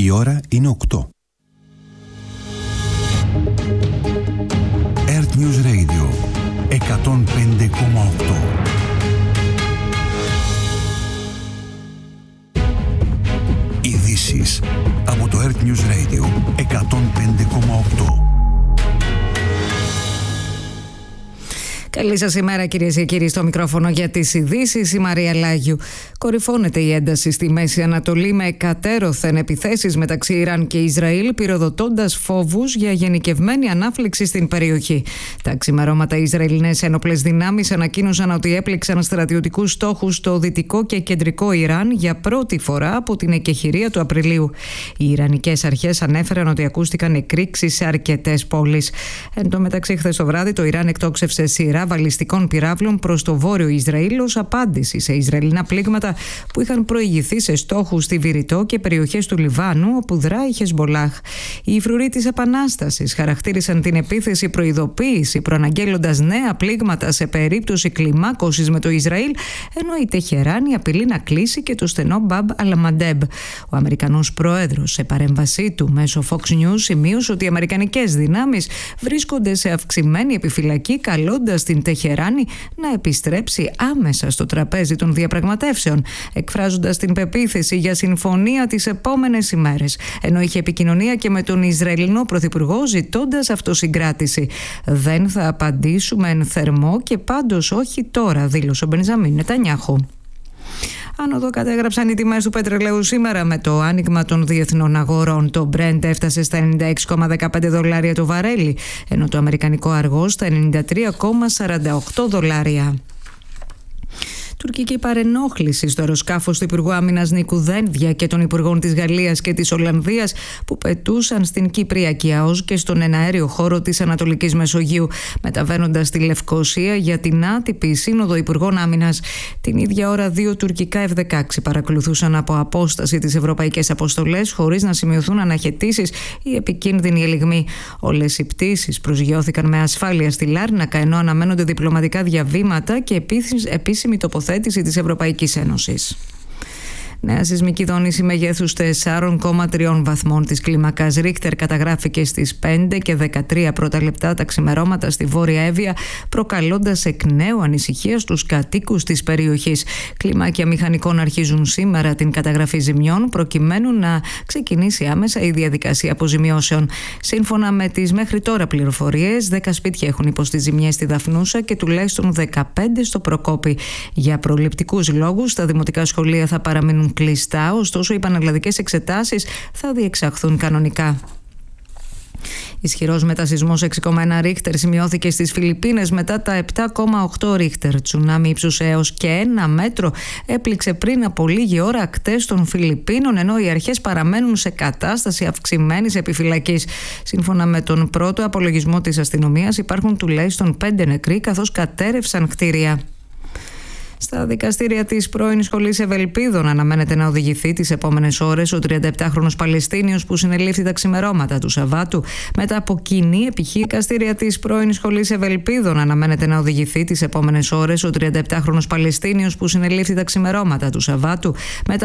Η ώρα είναι 8. Earth News Radio 105,8. Ειδήσεις από το Earth News Radio 105,8. Καλή σας ημέρα, κυρίες και κύριοι, στο μικρόφωνο για τις ειδήσεις η Μαρία Λάγιου. Κορυφώνεται η ένταση στη Μέση Ανατολή με εκατέρωθεν επιθέσεις μεταξύ Ιράν και Ισραήλ, πυροδοτώντας φόβους για γενικευμένη ανάφλεξη στην περιοχή. Τα ξημερώματα οι Ισραηλινές ένοπλες δυνάμεις ανακοίνωσαν ότι έπληξαν στρατιωτικούς στόχους στο δυτικό και κεντρικό Ιράν για πρώτη φορά από την εκεχηρία του Απριλίου. Οι Ιρανικές αρχές ανέφεραν ότι ακούστηκαν εκρήξεις σε αρκετές πόλεις. Εν τω μεταξύ, χθες το βράδυ το Ιράν εκτόξευσε σειρά βαλιστικών πυράβλων προς το βόρειο Ισραήλ ως απάντηση σε Ισραηλινά πλήγματα που είχαν προηγηθεί σε στόχους στη Βηρητό και περιοχές του Λιβάνου, όπου δράει η Χεσμπολάχ. Οι φρουροί της Επανάστασης χαρακτήρισαν την επίθεση προειδοποίηση, προαναγγέλλοντας νέα πλήγματα σε περίπτωση κλιμάκωσης με το Ισραήλ, ενώ η Τεχεράνη απειλεί να κλείσει και το στενό Μπαμπ Αλμαντέμπ. Ο Αμερικανός πρόεδρος, σε παρέμβασή του μέσω Fox News, σημείωσε ότι οι αμερικανικές δυνάμεις βρίσκονται σε αυξημένη επιφυλακή, καλώντας την Τεχεράνη να επιστρέψει άμεσα στο τραπέζι των διαπραγματεύσεων, εκφράζοντας την πεποίθηση για συμφωνία τις επόμενες ημέρες, ενώ είχε επικοινωνία και με τον Ισραηλινό Πρωθυπουργό ζητώντας αυτοσυγκράτηση. «Δεν θα απαντήσουμε εν θερμό και πάντως όχι τώρα», δήλωσε ο Μπενζαμίν Νετανιάχου. Άνοδο κατέγραψαν οι τιμές του πετρελαίου σήμερα με το άνοιγμα των διεθνών αγορών. Το Brent έφτασε στα $96,15 το βαρέλι, ενώ το αμερικανικό αργό στα $93,48. Τουρκική παρενόχληση στο αεροσκάφος του Υπουργού Άμυνας Νίκου Δένδια και των Υπουργών της Γαλλίας και της Ολλανδίας που πετούσαν στην Κυπριακή ΑΟΣ και στον εναέριο χώρο της Ανατολικής Μεσογείου, μεταβαίνοντας στη Λευκοσία για την άτυπη Σύνοδο Υπουργών Άμυνας. Την ίδια ώρα, δύο τουρκικά F-16 παρακολουθούσαν από απόσταση τις ευρωπαϊκές αποστολές, χωρίς να σημειωθούν αναχαιτήσεις ή επικίνδυνοι ελιγμοί. Όλες οι πτήσεις προσγειώθηκαν με ασφάλεια στη Λάρνακα, ενώ αναμένονται διπλωματικά διαβήματα και επίσημη τοποθέτηση της Ευρωπαϊκής Ένωσης. Νέα σεισμική δόνηση μεγέθους 4,3 βαθμών της κλίμακας Ρίχτερ καταγράφηκε στις 5 και 13 πρώτα λεπτά τα ξημερώματα στη Βόρεια Εύβοια, προκαλώντας εκ νέου ανησυχία στους κατοίκους της περιοχής. Κλιμάκια μηχανικών αρχίζουν σήμερα την καταγραφή ζημιών, προκειμένου να ξεκινήσει άμεσα η διαδικασία αποζημιώσεων. Σύμφωνα με τις μέχρι τώρα πληροφορίες, 10 σπίτια έχουν υποστεί ζημιές στη Δαφνούσα και τουλάχιστον 15 στο Προκόπη. Για προληπτικούς λόγους, τα δημοτικά σχολεία θα παραμείνουν κλειστά, ωστόσο οι πανελλαδικές εξετάσεις θα διεξαχθούν κανονικά. Ισχυρός μετασεισμός 6,1 Ρίχτερ σημειώθηκε στις Φιλιππίνες μετά τα 7,8 Ρίχτερ. Τσουνάμι ύψους έως και 1 μέτρο έπληξε πριν από λίγη ώρα ακτές των Φιλιππίνων, ενώ οι αρχές παραμένουν σε κατάσταση αυξημένης επιφυλακής. Σύμφωνα με τον πρώτο απολογισμό της αστυνομίας, υπάρχουν τουλάχιστον 5 νεκροί, καθώς κατέρρευσαν κτίρια. Στα δικαστήρια της πρώην Σχολής Ευελπίδων αναμένεται να οδηγηθεί τις επόμενες ώρες ο 37χρονος Παλαιστίνιος που συνελήφθη τα ξημερώματα του Σαββάτου μετά από κοινή επιχείρηση. Δικαστήρια της πρώην Σχολής Ευελπίδων αναμένεται να οδηγηθεί τις επόμενες ώρες ο 37χρονος Παλαιστίνιος που συνελήφθη τα ξημερώματα του Σαββάτου μετά